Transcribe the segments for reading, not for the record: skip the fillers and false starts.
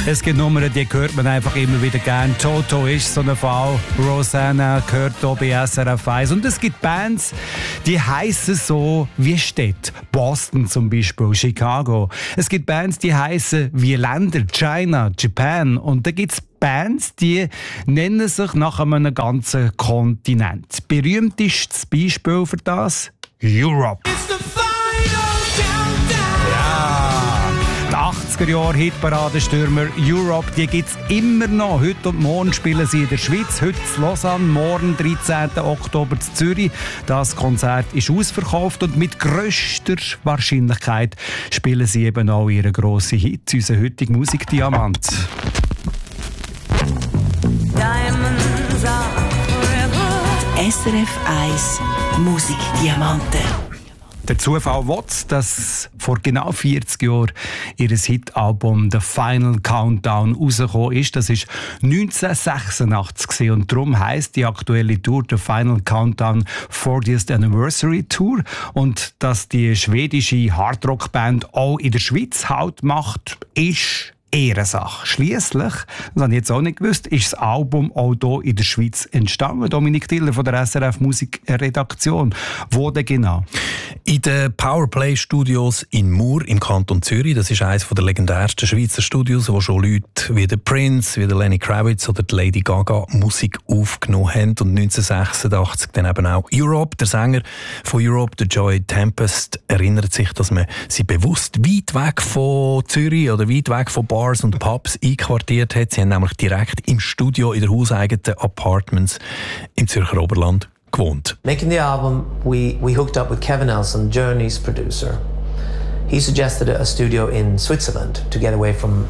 Es gibt Nummern, die hört man einfach immer wieder gern. Toto ist so ein Fall. Rosanna gehört hier bei SRF 1. Und es gibt Bands, die heissen so wie Städte. Boston zum Beispiel, Chicago. Es gibt Bands, die heissen wie Länder. China, Japan. Und da gibt es Bands, die nennen sich nach einem ganzen Kontinent. Berühmtestes Beispiel für das? Europe. Ja, die 80er-Jahre-Hitparadenstürmer Europe, die gibt es immer noch. Heute und morgen spielen sie in der Schweiz, heute in Lausanne, morgen 13. Oktober in Zürich. Das Konzert ist ausverkauft und mit grösster Wahrscheinlichkeit spielen sie eben auch ihren grossen Hit, unseren heutigen Musikdiamant. SRF 1 Musikdiamanten. Der Zufall will, dass vor genau 40 Jahren ihr Hitalbum «The Final Countdown» rausgekommen ist. Das war 1986 und darum heisst die aktuelle Tour «The Final Countdown 40th Anniversary Tour». Und dass die schwedische Hardrock-Band auch in der Schweiz Halt macht, ist Ehrensache. Schliesslich, das habe ich jetzt auch nicht gewusst, ist das Album auch hier in der Schweiz entstanden. Dominik Tiller von der SRF Musikredaktion. Wo denn genau? In den Powerplay Studios in Mur im Kanton Zürich. Das ist eines der legendärsten Schweizer Studios, wo schon Leute wie der Prince, wie der Lenny Kravitz oder die Lady Gaga Musik aufgenommen haben. Und 1986 dann eben auch Europe. Der Sänger von Europe, der Joy Tempest, erinnert sich, dass man sie bewusst weit weg von Zürich oder weit weg von Bars und Pubs einquartiert hat. Sie haben nämlich direkt im Studio in der hauseigenen Apartments im Zürcher Oberland gewohnt. Making the album, we hooked up with Kevin Elson, Journey's producer. He suggested a studio in Switzerland to get away from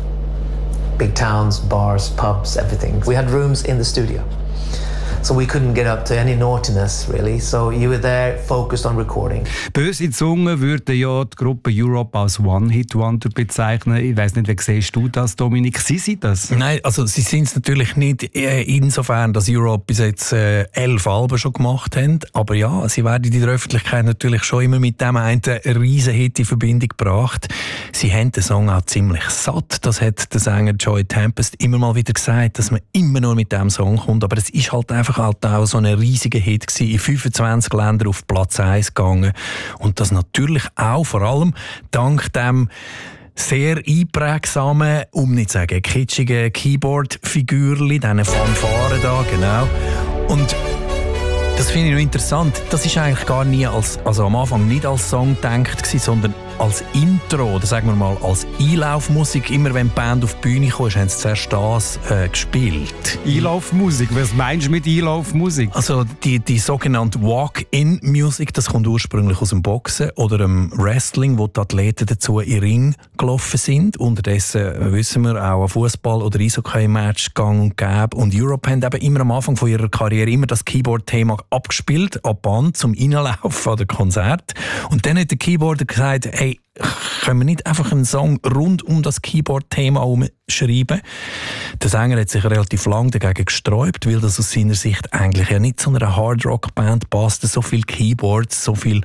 big towns, bars, pubs, everything. We had rooms in the studio. So we couldn't get up to any naughtiness, really. So you were there, focused on recording. Böse Zungen würden ja die Gruppe Europe als One-Hit-Wonder bezeichnen. Ich weiss nicht, wie siehst du das, Dominik? Sie sind das? Nein, also sie sind es natürlich nicht insofern, dass Europe bis jetzt 11 Alben schon gemacht haben. Aber ja, sie werden in der Öffentlichkeit natürlich schon immer mit dem einen riesen Hit in Verbindung gebracht. Sie haben den Song auch ziemlich satt. Das hat der Sänger Joy Tempest immer mal wieder gesagt, dass man immer nur mit dem Song kommt. Aber es ist halt einfach auch so ein riesiger Hit gewesen, in 25 Ländern auf Platz 1 gegangen. Und das natürlich auch vor allem dank dem sehr einprägsamen, um nicht zu sagen kitschigen Keyboard-Figürchen, diesen Fanfaren da, genau. Und das finde ich noch interessant. Das ist eigentlich gar nie also am Anfang nicht als Song gedacht gewesen, sondern als Intro, oder sagen wir mal als Einlaufmusik. Immer wenn die Band auf die Bühne kam, haben sie zuerst das gespielt. Einlaufmusik? Was meinst du mit Einlaufmusik? Also die sogenannte Walk-in-Musik, das kommt ursprünglich aus dem Boxen oder dem Wrestling, wo die Athleten dazu in den Ring gelaufen sind. Unterdessen wissen wir auch ein Fußball- oder Eishockey-Match gang und gäbe. Und Europe haben eben immer am Anfang von ihrer Karriere immer das Keyboard-Thema abgespielt, an Band, zum Reinlaufen an der Konzert. Und dann hat der Keyboarder gesagt, hey, können wir nicht einfach einen Song rund um das Keyboard-Thema schreiben? Der Sänger hat sich relativ lange dagegen gesträubt, weil das aus seiner Sicht eigentlich ja nicht zu einer Hard-Rock-Band passt. So viel Keyboards, so viel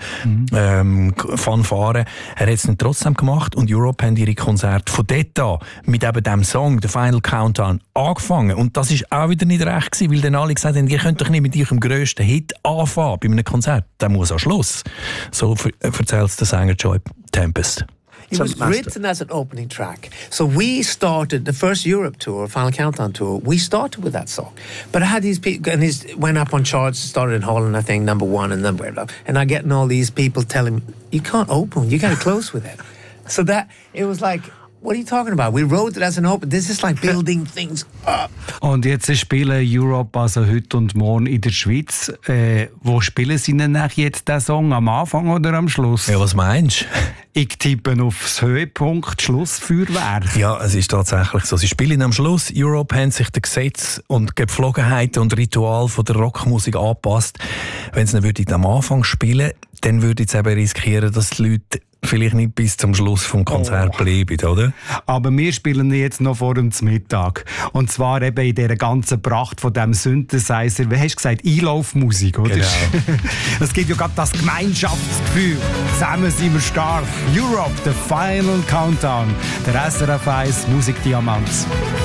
Fanfaren. Er hat es dann trotzdem gemacht und Europe haben ihre Konzerte von dort an mit eben dem Song, «The Final Countdown», angefangen. Und das ist auch wieder nicht recht gewesen, weil dann alle gesagt haben, ihr könnt doch nicht mit eurem grössten Hit anfangen bei einem Konzert. Der muss am Schluss. So erzählt der Sänger Joy Tempest. It was written as an opening track. So we started the first Europe tour, Final Countdown tour. We started with that song, but I had these people, and it went up on charts. Started in Holland, I think, #1, and then and I getting all these people telling me, "You can't open. You got to close with it." So that it was like, what are you talking about? We wrote it as an open. This is like building things up. Und jetzt spielen Europe also heute und morgen in der Schweiz. Wo spielen sie denn jetzt den Song? Am Anfang oder am Schluss? Ja, was meinst du? Ich tippe aufs Höhepunkt Schlussfeuerwerk. Ja, es ist tatsächlich so. Sie spielen am Schluss. Europe haben sich den Gesetz und Gepflogenheiten und Ritual von der Rockmusik angepasst. Wenn sie ihn am Anfang spielen, dann würde ich eben riskieren, dass die Leute vielleicht nicht bis zum Schluss vom Konzert bleiben, oder? Aber wir spielen jetzt noch vor dem Mittag. Und zwar eben in dieser ganzen Pracht von diesem Synthesizer, wie hast du gesagt, Einlaufmusik, oder? Genau. Es gibt ja gerade das Gemeinschaftsgefühl. Zusammen sind wir stark. Europe, the final countdown. Der SRF 1 Musikdiamant.